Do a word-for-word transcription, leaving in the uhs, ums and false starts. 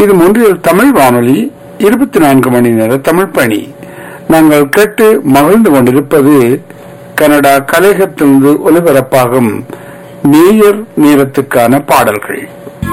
இது ஒன்றில் தமிழ் வானொலி இருபத்தி நான்கு மணி நேர தமிழ் பணி. நாங்கள் கேட்டு மகிழ்ந்து கொண்டிருப்பது கனடா கலையகத்திலிருந்து ஒலிபரப்பாகும் நேயர் நேரத்துக்கான பாடல்கள்.